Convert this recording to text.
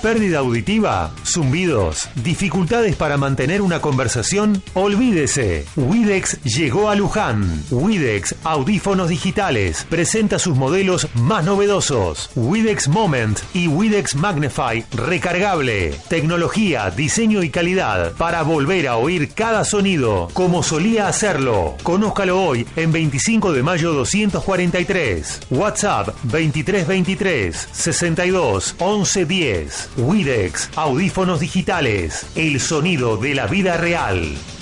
¿Pérdida auditiva? ¿Zumbidos? ¿Dificultades para mantener una conversación? Olvídese. Widex llegó a Luján. Widex Audífonos Digitales presenta sus modelos más novedosos. Widex Moment y Widex Magnify recargable. Tecnología, diseño y calidad para volver a oír cada sonido como solía hacerlo. Conózcalo hoy en 25 de mayo 243. WhatsApp 2323 62 11 10. Widex Audífonos Digitales. El sonido de la vida real.